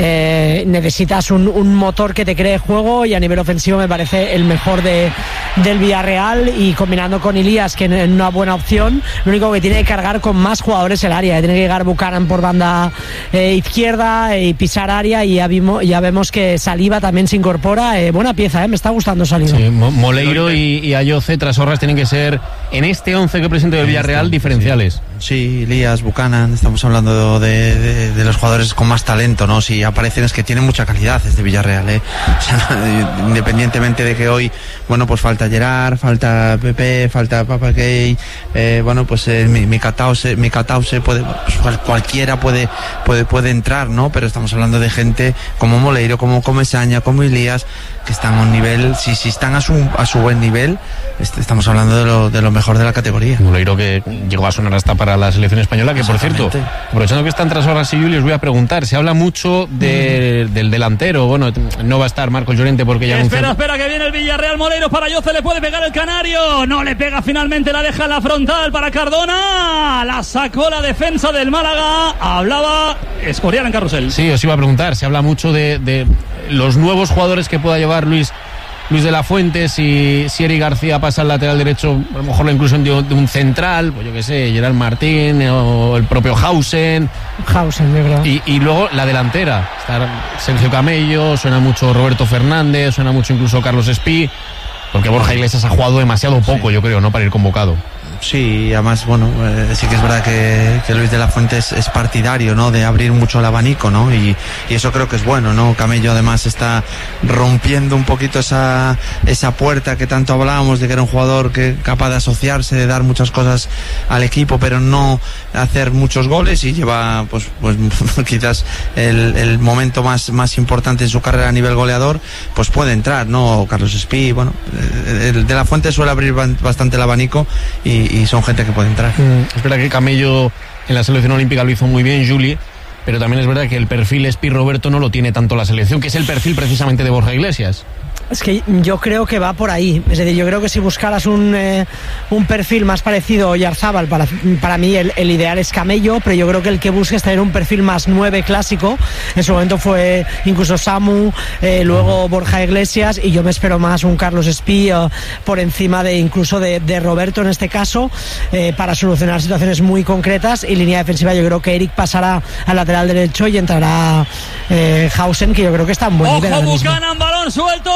eh, necesitas un, un motor que te cree juego, y a nivel ofensivo me parece el mejor de, del Villarreal, y combinando con Ilías, que es una buena opción. Lo único que tiene que cargar con más jugadores el área, tiene que llegar Buchanan por banda eh, izquierda y pisar área, y ya, vimos, ya vemos que Saliba también se incorpora. Eh, buena pieza, ¿eh? Me está gustando Saliba. Sí, Moleiro y, y Ayoce, Trasorras, tienen que ser en este once que presenta el Villarreal diferenciales. Sí, Elías, Buchanan, estamos hablando de, de, de los jugadores con más talento, ¿no? Si aparecen es que tienen mucha calidad este Villarreal, ¿eh? O sea, independientemente de que hoy, bueno, pues falta Gerard, falta Pepe, falta Papa Gay, eh, bueno, pues eh, mi, mi Catause, mi Catause puede, pues cualquiera puede, puede, puede entrar, ¿no? Pero estamos hablando de gente como Moleiro, como Comesaña, como Ilías, que están a un nivel, si, si están a su, a su buen nivel, estamos hablando de lo, de lo mejor de la categoría. Moleiro, que llegó a sonar hasta para la selección española, que por cierto, aprovechando que están tras horas y Julio, os voy a preguntar, se habla mucho de, mm. del delantero, bueno, no va a estar Marcos Llorente porque ya... Espera, espera, que viene el Villarreal. Moleiro para Ayoce, le puede pegar el canario, no le pega, finalmente la deja en la frontal para Cardona, la sacó la defensa del Málaga. Hablaba Escorial en Carrusel. Sí, os iba a preguntar, se habla mucho de, de los nuevos jugadores que pueda llevar Luis Luis de la Fuente, si, si Eric García pasa al lateral derecho, a lo mejor la inclusión de, de un central, pues yo qué sé, Gerard Martín o el propio Hausen. Hausen, yo creo. Y, y luego la delantera, está Sergio Camello, suena mucho Roberto Fernández, suena mucho incluso Carlos Espí, porque Borja Iglesias ha jugado demasiado poco, sí. yo creo, ¿no? Para ir convocado. Sí, además, bueno, eh, sí que es verdad que, que Luis de la Fuente es, es partidario, ¿no? De abrir mucho el abanico, ¿no? Y, y eso creo que es bueno, ¿no? Camello además está rompiendo un poquito esa, esa puerta que tanto hablábamos de que era un jugador que capaz de asociarse, de dar muchas cosas al equipo, pero no hacer muchos goles, y lleva, pues, pues quizás el, el momento más, más importante en su carrera a nivel goleador, pues puede entrar, ¿no? Carlos Espí, bueno, el de la Fuente suele abrir bastante el abanico, y y son gente que puede entrar. Mm, es verdad que Camello en la selección olímpica lo hizo muy bien, Juli, pero también es verdad que el perfil Espí Roberto no lo tiene tanto la selección, que es el perfil precisamente de Borja Iglesias. Es que yo creo que va por ahí. Es decir, yo creo que si buscaras un, eh, un perfil más parecido a Oyarzábal, para, para mí el, el ideal es Camello, pero yo creo que el que busca es tener un perfil más nueve clásico. En su momento fue incluso Samu, eh, luego Borja Iglesias, y yo me espero más un Carlos Espí eh, por encima de incluso de, de Roberto en este caso, eh, para solucionar situaciones muy concretas. Y línea defensiva, yo creo que Eric pasará al lateral derecho y entrará eh, Hausen, que yo creo que está en buen nivel. ¡Ojo, Buchanan, balón suelto!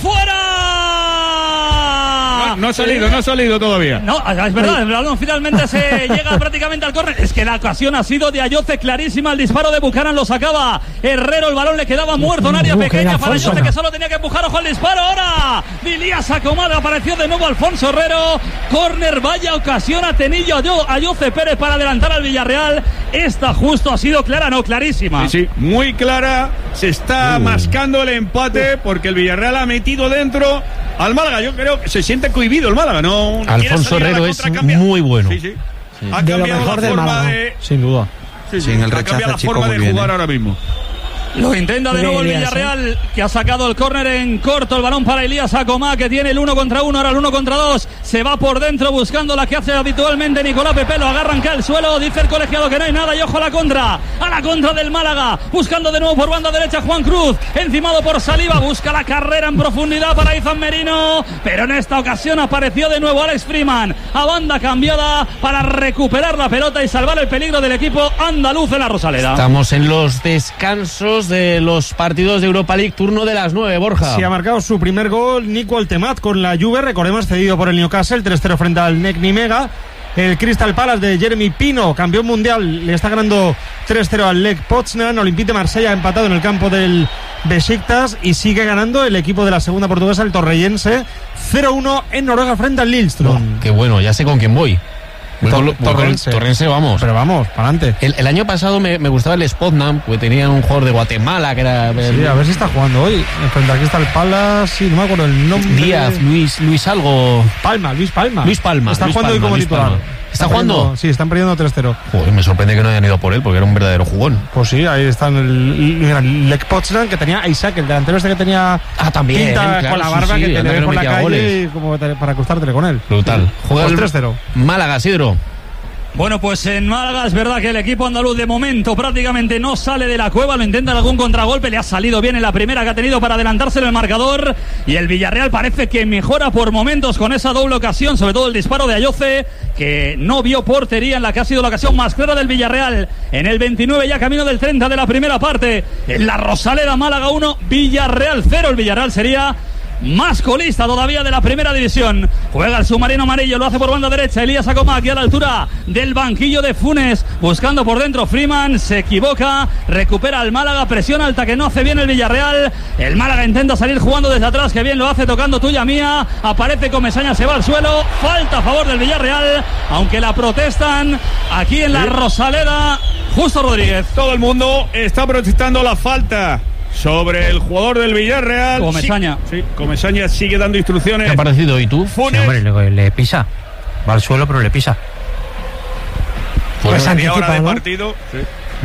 ¡Fuera! No, no ha salido, no ha salido todavía. No, es verdad, el balón finalmente se llega prácticamente al córner. Es que la ocasión ha sido de Ayoce clarísima, el disparo de Buchanan lo sacaba Herrero, el balón le quedaba muerto en área uh, pequeña para Ayoce, que solo tenía que empujar. Ojo al disparo ahora. Ilías Acomac, apareció de nuevo Alfonso Herrero. Córner, vaya ocasión ha tenido Ayoce Pérez para adelantar al Villarreal. Esta justo ha sido clara, no, clarísima. Sí, sí, muy clara. Se está uh. mascando el empate porque el Villarreal ha metido dentro al Málaga. Yo creo que se siente cohibido el Málaga, ¿no? Alfonso Herrero es muy bueno. Sí, sí. Sí. Ha cambiado la forma de... Sin duda. Sí, sí. Sí, en el ha cambiado la forma de jugar ahora mismo. Lo intenta de nuevo el Villarreal, que ha sacado el córner en corto. El balón para Elías Acomá, que tiene el uno contra uno, ahora el uno contra dos. Se va por dentro buscando la que hace habitualmente Nicolás Pepe. Lo agarran acá el suelo. Dice el colegiado que no hay nada. Y ojo a la contra. A la contra del Málaga. Buscando de nuevo por banda derecha Juan Cruz. Encimado por Saliba. Busca la carrera en profundidad para Izan Merino. Pero en esta ocasión apareció de nuevo Alex Freeman. A banda cambiada para recuperar la pelota y salvar el peligro del equipo andaluz en la Rosaleda. Estamos en los descansos de los partidos de Europa League, turno de las nueve, Borja. Sí, ha marcado su primer gol Nico Altemat con la Juve, recordemos, cedido por el Newcastle, tres cero frente al Nek Nimega. El Crystal Palace de Jeremy Pino, campeón mundial, le está ganando tres cero al Lech Poznan. Olympique de Marsella ha empatado en el campo del Besiktas y sigue ganando el equipo de la segunda portuguesa, el Torreyense, cero uno en Noruega frente al Lillestrøm. Oh, qué bueno, ya sé con quién voy. Torrense. Torrense, vamos. Pero vamos, para adelante. El, el año pasado me, me gustaba el Spotnam, porque tenían un jugador de Guatemala que era. Sí, a ver si está jugando hoy. Frente aquí está el Palace, sí, no me acuerdo el nombre. Díaz, Luis, Luis algo. Palma, Luis Palma. Luis Palma. Está Luis jugando Palma, hoy como Luis titular. Palma. ¿Está jugando? Sí, están perdiendo tres cero. Joder, me sorprende que no hayan ido por él, porque era un verdadero jugón. Pues sí, ahí están el, el Lech Poznan, que tenía a Isaac, el delantero este que tenía ah, también, pinta claro, con la barba, sí, sí, que te que ves no por la calle goles. como para acostártele con él. Brutal. Juega pues el tres cero. Málaga, Sidro. Bueno, pues en Málaga es verdad que el equipo andaluz de momento prácticamente no sale de la cueva, lo intenta en algún contragolpe, le ha salido bien en la primera que ha tenido para adelantarse en el marcador y el Villarreal parece que mejora por momentos con esa doble ocasión, sobre todo el disparo de Ayoce, que no vio portería en la que ha sido la ocasión más clara del Villarreal en el veintinueve, ya camino del treinta de la primera parte. En la Rosaleda, Málaga uno, Villarreal cero. El Villarreal sería más colista todavía de la primera división. Juega el submarino amarillo, lo hace por banda derecha Elías Acomá, aquí a la altura del banquillo de Funes, buscando por dentro Freeman, se equivoca, recupera al Málaga, presión alta que no hace bien el Villarreal. El Málaga intenta salir jugando desde atrás, que bien lo hace, tocando tuya mía, aparece Comesaña, se va al suelo, falta a favor del Villarreal, aunque la protestan aquí en la Rosaleda. Justo Rodríguez. Todo el mundo está protestando la falta sobre el jugador del Villarreal. Comesaña. Sí, Comesaña sigue dando instrucciones. ¿Qué ha parecido? ¿Y tú? Sí, hombre, le, le pisa. Va al suelo, pero le pisa. Pues, pues media hora de ¿no? partido. Sí.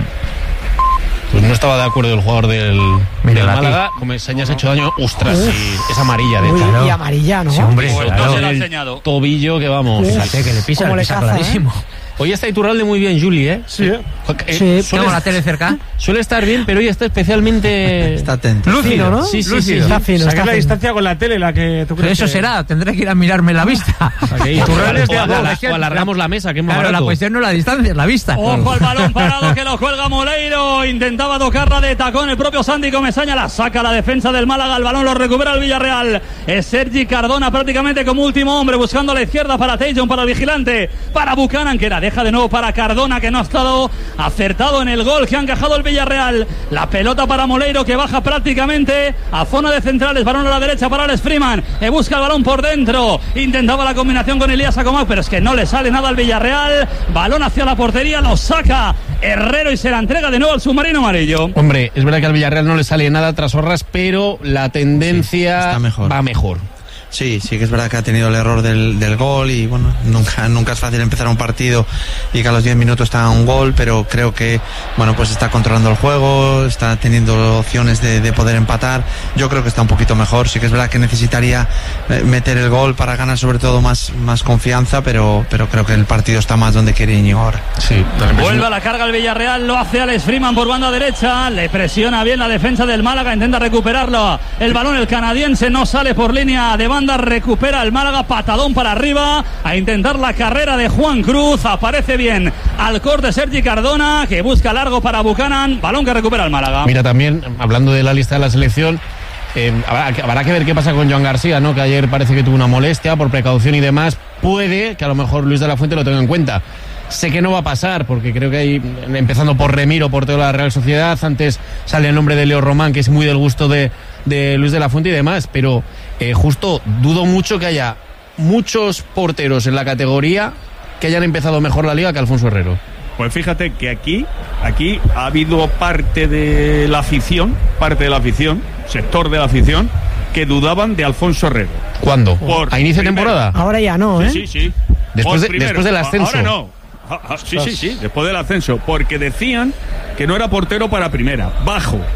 Pues no estaba de acuerdo el jugador del, Mira, del Málaga. Comesaña se ha hecho daño. Ostras, sí, es amarilla, de Uy, hecho. y amarilla, ¿no? Sí, hombre, Pues claro. no se la ha El enseñado. tobillo que vamos. Uf. Fíjate que le pisa, Cómo le le pisa caza, clarísimo. Hoy está Iturralde muy bien, Juli, ¿eh? Sí, ¿eh? Eh, Sí, suele, tengo la tele cerca. suele estar bien, pero hoy está especialmente Está atento. Lúcido, ¿no? Sí, sí, sí, Lúcido. sí. Está fino, Saca está la fino. distancia con la tele, la que tú Pero crees eso que... será, tendré que ir a mirarme la vista. Iturralde es de O, a dos. ala- o alargamos la mesa, que es más Claro, la barato. cuestión no es la distancia, es la vista. Ojo al balón parado que lo cuelga Moleiro. Intentaba tocarla de tacón el propio Santi Comesaña. La saca la defensa del Málaga. El balón lo recupera el Villarreal. Es Sergi Cardona prácticamente como último hombre, buscando a la izquierda para Tajon, para el vigilante, para Buchanan, que la deja de nuevo para Cardona, que no ha estado acertado en el gol que ha encajado el Villarreal. La pelota para Moleiro, que baja prácticamente a zona de centrales. Balón a la derecha para Alex Freeman. Eh, busca el balón por dentro. Intentaba la combinación con Elías Acomá, pero es que no le sale nada al Villarreal. Balón hacia la portería, lo saca Herrero y se la entrega de nuevo al submarino amarillo. Hombre, es verdad que al Villarreal no le sale nada tras Horras, pero la tendencia Sí, está mejor. va mejor. Sí, sí que es verdad que ha tenido el error del, del gol y bueno, nunca, nunca es fácil empezar un partido y que a los diez minutos está un gol, pero creo que bueno, pues está controlando el juego, está teniendo opciones de, de poder empatar. Yo creo que está un poquito mejor. Sí que es verdad que necesitaría meter el gol para ganar sobre todo más, más confianza, pero, pero creo que el partido está más donde quiere Íñigo ahora. Sí, Vuelve a la carga el Villarreal, lo hace Alex Freeman por banda derecha, le presiona bien la defensa del Málaga, intenta recuperarlo. El balón, el canadiense, no sale por línea de banda, recupera el Málaga, patadón para arriba, a intentar la carrera de Juan Cruz. Aparece bien al corte Sergi Cardona, que busca largo para Buchanan, balón que recupera el Málaga. Mira, también, hablando de la lista de la selección, eh, habrá, habrá que ver qué pasa con Joan García, ¿no? Que ayer parece que tuvo una molestia por precaución y demás. Puede que a lo mejor Luis de la Fuente lo tenga en cuenta. Sé que no va a pasar, porque creo que hay, empezando por Remiro, portero de la Real Sociedad, antes sale el nombre de Leo Román, que es muy del gusto de, de Luis de la Fuente y demás, pero eh, justo dudo mucho que haya muchos porteros en la categoría que hayan empezado mejor la liga que Alfonso Herrero. Pues fíjate que aquí, aquí ha habido parte de la afición, parte de la afición, sector de la afición, que dudaban de Alfonso Herrero. ¿Cuándo? Por ¿A inicio de primero. temporada? Ahora ya no, ¿eh? Sí, sí, sí. Después, Por de, después del ascenso. Ahora no. Ah, ah, sí, sí, sí, después del ascenso, porque decían que no era portero para primera, bajo.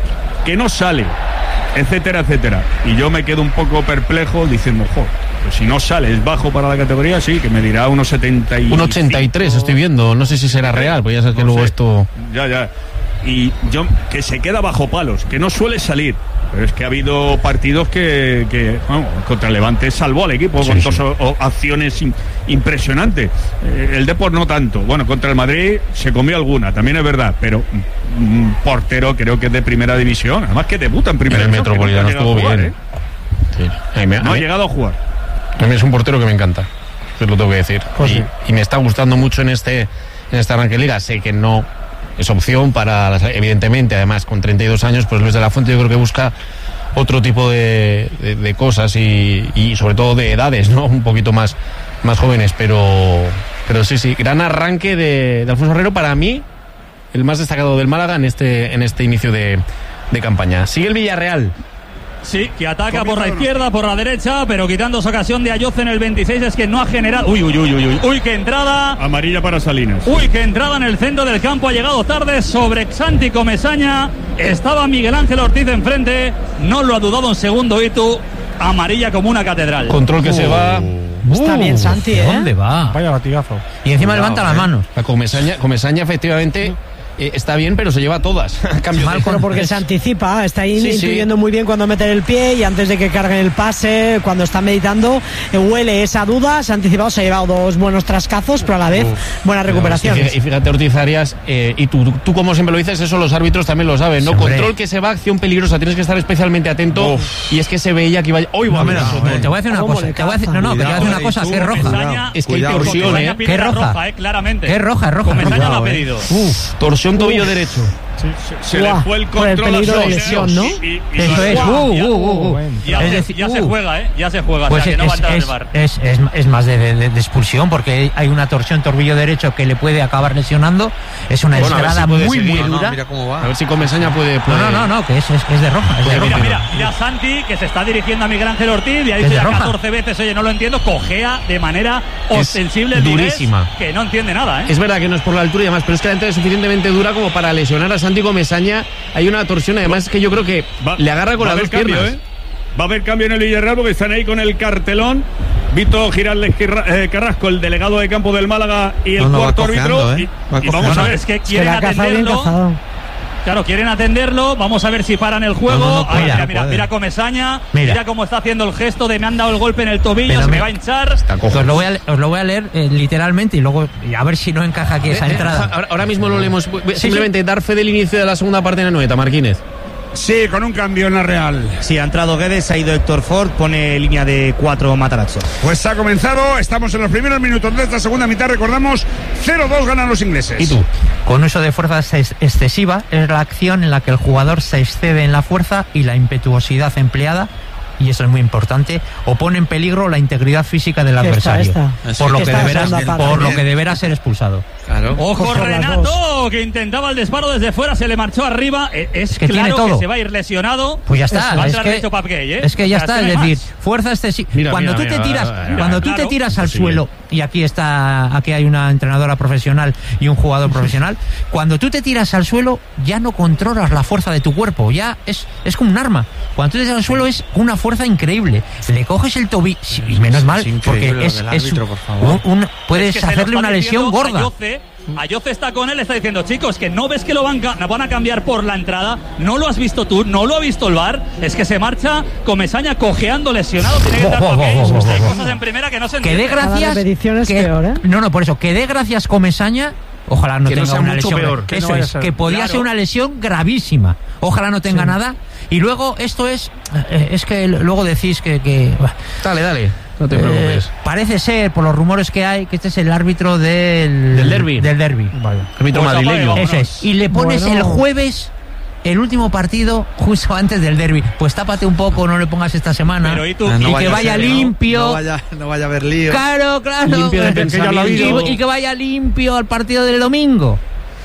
que no sale, etcétera, etcétera. Y yo me quedo un poco perplejo diciendo, jo, pues si no sale, es bajo para la categoría, sí, que me dirá unos setenta y cinco. Un ochenta y tres estoy viendo, no sé si será real, pues ya sabes que no luego sé. Esto... Ya, ya. Y yo, que se queda bajo palos, que no suele salir. Pero es que ha habido partidos que, que bueno, contra el Levante salvó al equipo sí, con dos sí. o, o acciones in, impresionantes. Eh, el Depor no tanto. Bueno, contra el Madrid se comió alguna, también es verdad, pero un portero creo que es de primera división, además que debuta en primera división. El Metropolitano no estuvo jugar, bien. ¿eh? Sí. A mí, no a mí, ha llegado a jugar. A mí es un portero que me encanta, eso lo tengo que decir. Pues y, sí. y me está gustando mucho en este, en este arranque de liga. Sé que no es opción para, las, evidentemente, además con treinta y dos años, pues Luis de la Fuente yo creo que busca otro tipo de, de, de cosas y, y sobre todo de edades, ¿no? Un poquito más, más jóvenes, pero, pero sí, sí, gran arranque de, de Alfonso Herrero, para mí, el más destacado del Málaga en este, en este inicio de, de campaña. Sigue el Villarreal. Sí, que ataca por la izquierda, por la derecha, pero quitando esa ocasión de Ayoce en el veintiséis, es que no ha generado... Uy, uy, uy, uy, uy, uy, qué entrada... Amarilla para Salinas. Uy, qué entrada en el centro del campo, ha llegado tarde sobre Santi Comesaña, estaba Miguel Ángel Ortiz enfrente, no lo ha dudado un segundo Itu, amarilla como una catedral. Control que uh. se va... Está bien Santi, ¿eh? ¿Dónde va? Vaya batigazo. Y encima Cuidado, levanta eh. las manos. La Comesaña, Comesaña efectivamente... Eh, está bien, pero se lleva todas. Cambio Mal, pero porque se anticipa, está ahí sí, intuyendo sí. muy bien cuando mete el pie y antes de que carguen el pase, cuando está meditando, eh, huele esa duda, se ha anticipado, se ha llevado dos buenos trascazos, pero a la vez Uf, buenas recuperaciones. Y fíjate, Ortiz Arias, eh, y tú, tú, tú como siempre lo dices, eso los árbitros también lo saben, ¿no? Sí, control que se va, acción peligrosa, tienes que estar especialmente atento. Uf. Y es que se veía que iba. ¡Hoy va! No, no, no, te voy a decir una cosa, te voy a decir, no, no, te voy a decir una cosa, que es roja. Es que hay torsión, ¿eh? ¿Qué roja? Claramente. ¿Qué roja? Roja. Comesaña lo ha pedido. Uf, torsión tobillo derecho. Sí, se, se le fue el control por el peligro de lesión, ¿no? Y, y, y eso es. Uh, uh, uh, uh. Ya, es se, decir, ya uh. se juega, ¿eh? Ya se juega. Pues o sea, es, que no va a entrar es, el bar. Es, es, es más de, de, de expulsión porque hay una torsión tobillo derecho que le puede acabar lesionando. Es una bueno, escalada si muy, seguir, muy dura. No, mira cómo va. A ver si Comesaña puede, puede. No, no, no, no, que es, es, es de roja. Es de mira, roja. mira, mira, Santi, que se está dirigiendo a Miguel Ángel Ortiz y ha dicho ya catorce veces, oye, no lo entiendo, cojea de manera es ostensible el durísima. Que no entiende nada, ¿eh? Es verdad que no es por la altura y demás, pero es que la entrada es suficientemente dura como para lesionar a Santi Comesaña. Hay una torsión, además, que yo creo que va, le agarra con las dos cambio, piernas. ¿eh? Va a haber cambio en el Villarreal porque están ahí con el cartelón. Vito Giraldes Carrasco, el delegado de campo del Málaga y el no, no, cuarto árbitro. ¿eh? Y, y vamos a ver, es que quieren atenderlo. Claro, quieren atenderlo. Vamos a ver si paran el juego. No, no, no, mira, mira, mira, mira Comesaña. Mira. mira cómo está haciendo el gesto de me han dado el golpe en el tobillo, pero se me va a hinchar. Os lo voy a, os lo voy a leer eh, literalmente y luego a ver si no encaja aquí esa eh, entrada. Eh, ahora, ahora mismo lo leemos. Sí, simplemente sí. dar fe del inicio de la segunda parte en la Noeta, Marquínez. Sí, con un cambio en la Real. Sí, ha entrado Guedes, ha ido Héctor Ford, pone línea de cuatro Matarazzo. Pues ha comenzado, estamos en los primeros minutos de esta segunda mitad, recordamos, cero dos ganan los ingleses. ¿Y tú? Con uso de fuerza excesiva es la acción en la que el jugador se excede en la fuerza y la impetuosidad empleada, y eso es muy importante, o pone en peligro la integridad física del adversario, esta, esta. por, lo que, deberá, por lo que deberá ser expulsado. Claro. Ojo Renato, que intentaba el disparo desde fuera, se le marchó arriba. Es, es que claro que se va a ir lesionado. Pues ya está. Va a es, que, Gay, ¿eh? es que ya está, es decir, más. fuerza excesiva. Cuando mira, tú mira, te tiras, mira, mira, cuando claro, tú te tiras al sí. suelo, y aquí está, aquí hay una entrenadora profesional y un jugador profesional, cuando tú te tiras al suelo ya no controlas la fuerza de tu cuerpo, ya es, es como un arma. Cuando tú te tiras al suelo es una fuerza increíble. Le coges el tobillo, y menos mal, es porque es, es árbitro, un, un, puedes es que hacerle una lesión gorda. Ayoce, Ayoce está con él, está diciendo, chicos, que no ves que lo van, van a cambiar por la entrada, no lo has visto tú, no lo ha visto el V A R, es que se marcha Comesaña cojeando, lesionado, tiene que dar oh, oh, oh, oh, hay cosas en primera que no se entienden. Que dé gracias, que, peor, ¿eh? no, no, por eso, que dé gracias Comesaña. Ojalá no que tenga no una mucho lesión. Peor, que Eso no es, ser. que podía claro. ser una lesión gravísima. Ojalá no tenga sí. nada. Y luego, esto es. Es que luego decís que. que dale, dale. No te preocupes. Eh, parece ser, por los rumores que hay, que este es el árbitro del. Del derbi. Del derbi. Vale. Árbitro pues madrileño. Eso es. Y le pones bueno. el jueves. El último partido justo antes del derbi. Pues tápate un poco, no le pongas esta semana. Pero, ¿y, tú? y no que vaya ser, limpio. No, no, vaya, no vaya a haber lío. Claro, claro. Limpio de pensamiento. Y, y que vaya limpio al partido del domingo.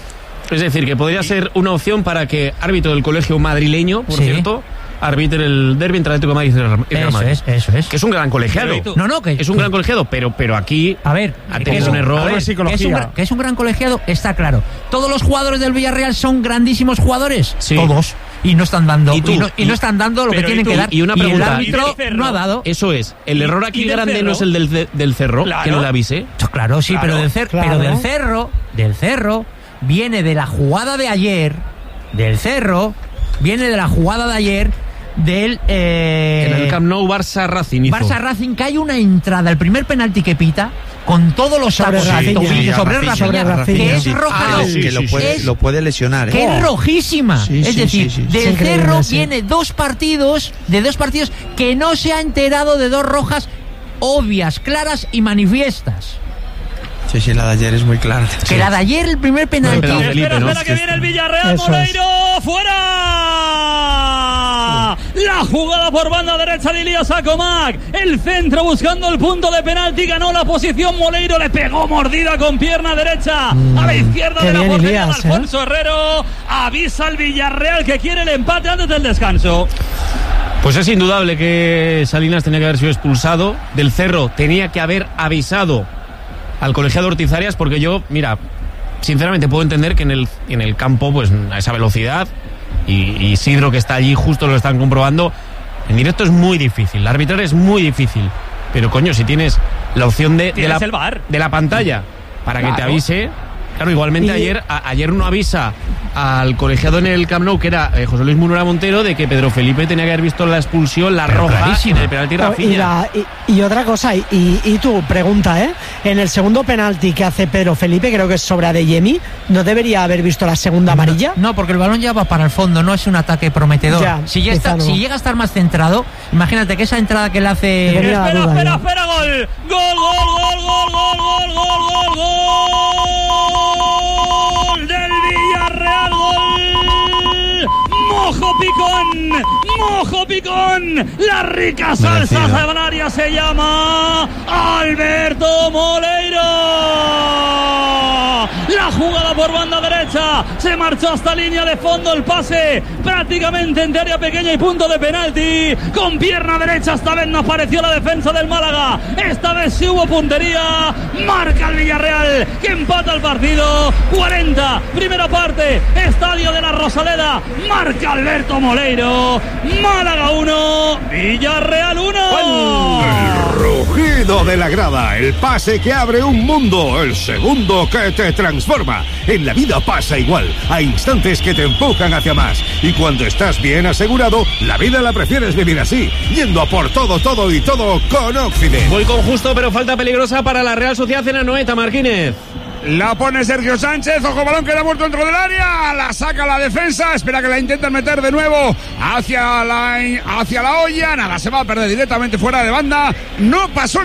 Es decir, que podría ser una opción para que árbitro del colegio madrileño, por sí. cierto, arbitre el derbi entre Atlético de Madrid y Real Madrid. Eso es, eso es. Que es un gran colegiado. No, no, que es un que, gran colegiado, pero, pero aquí a ver, ha tenido un error. Que es un, que es un gran colegiado, está claro. ¿Todos los jugadores del Villarreal son grandísimos jugadores? Sí. Todos. y no están dando ¿Y tú? y, no, y no están dando lo que tienen que dar. Y una pregunta, y el árbitro no ha dado. Eso es. El error aquí grande Cerro? no es el del, del Cerro, Claro. que no le avise. Claro, sí, Claro, pero del, cer claro. pero del Cerro, del Cerro viene de la jugada de ayer, del Cerro viene de la jugada de ayer del eh, En el Camp Nou Barça Racing hizo. Barça Racing, que hay una entrada, el primer penalti que pita con todos los Sobre sacos Rafinha. y Sí, tobillos sobre Rafinha, Rafinha, sobre Rafinha, que es sí. roja, Ah, no, sí, que lo puede, es- lo puede lesionar, ¿eh? que es rojísima. Sí, es sí, decir, sí, sí. del Es increíble, Cerro sí. viene dos partidos, de dos partidos que no se ha enterado de dos rojas obvias, claras y manifiestas. Sí, sí, la de ayer es muy clara. Que la de ayer, el primer penalti. Espera, espera, que viene el Villarreal, Eso es. Moleiro, fuera. La jugada por banda derecha de Ilías Acomac. El centro buscando el punto de penalti, ganó la posición Moleiro, le pegó mordida con pierna derecha a la izquierda qué de la bien, portería de Ilías, ¿eh? Alfonso Herrero. Avisa al Villarreal que quiere el empate antes del descanso. Pues es indudable que Salinas tenía que haber sido expulsado. Del Cerro tenía que haber avisado al colegiado Ortiz Arias, porque yo, mira, sinceramente puedo entender que en el, en el campo, pues a esa velocidad, y, y Isidro que está allí justo lo están comprobando, en directo es muy difícil, arbitrar es muy difícil, pero coño, si tienes la opción de, de, Tienes la, el V A R. de la pantalla para Claro. que te avise, claro, igualmente Y- ayer a- ayer no avisa al colegiado en el Camp Nou, que era eh, José Luis Munera Montero, de que Pedro Felipe tenía que haber visto la expulsión, la Pero roja, clarísimo. en el penalti Oh, y, Rafinha. la- y- y otra cosa, y, y, y tú, pregunta, ¿eh? En el segundo penalti que hace Pedro Felipe, creo que es sobre Adeyemi, ¿no debería haber visto la segunda amarilla? No, porque el balón ya va para el fondo, no es un ataque prometedor. Ya, si, ya está, quizá no. si llega a estar más centrado, imagínate que esa entrada que le hace. Tenía la Espera, duda, espera, ¿no? espera, gol. Gol, gol, gol, gol, gol, gol, gol, gol, gol del Villarreal, gol. Mojo Picón, Mojo Picón, la rica salsa Merecido. sabanaria se llama Alberto Moleiro. La jugada por banda derecha, se marchó hasta línea de fondo, el pase prácticamente en área pequeña y punto de penalti. Con pierna derecha esta vez no apareció la defensa del Málaga, esta vez sí hubo puntería. Marca el Villarreal, que empata el partido. Cuarenta, primera parte, Estadio de la Rosaleda. Marca Alberto Moleiro. Málaga uno, Villarreal uno. Rugido de la grada, el pase que abre un mundo, el segundo que te transforma. En la vida pasa igual, hay instantes que te empujan hacia más. Y cuando estás bien asegurado, la vida la prefieres vivir así, yendo a por todo, todo y todo con Occident. Voy con justo, pero falta peligrosa para la Real Sociedad en Anoeta, Martínez. La pone Sergio Sánchez, ojo, balón queda muerto dentro del área, la saca la defensa, espera que la intenten meter de nuevo hacia la, hacia la olla, nada, se va a perder directamente fuera de banda, no pasó